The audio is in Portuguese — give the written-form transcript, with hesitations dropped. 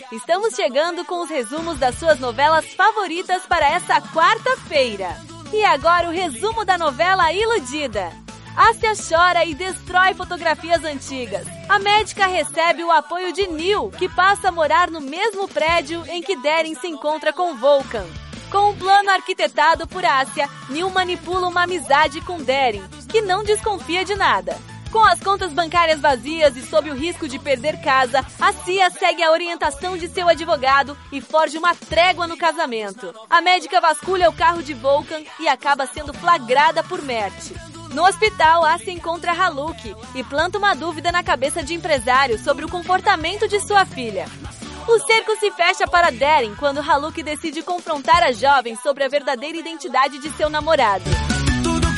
Estamos chegando com os resumos das suas novelas favoritas para essa quarta-feira. E agora o resumo da novela Iludida. Assia chora e destrói fotografias antigas. A médica recebe o apoio de Neil, que passa a morar no mesmo prédio em que Darren se encontra com Vulcan. Com um plano arquitetado por Assia, Neil manipula uma amizade com Darren, que não desconfia de nada. Com as contas bancárias vazias e sob o risco de perder casa, Assia segue a orientação de seu advogado e forja uma trégua no casamento. A médica vasculha o carro de Vulcan e acaba sendo flagrada por Mert. No hospital, Assia encontra Haluk e planta uma dúvida na cabeça de empresário sobre o comportamento de sua filha. O cerco se fecha para Darren quando Haluk decide confrontar a jovem sobre a verdadeira identidade de seu namorado.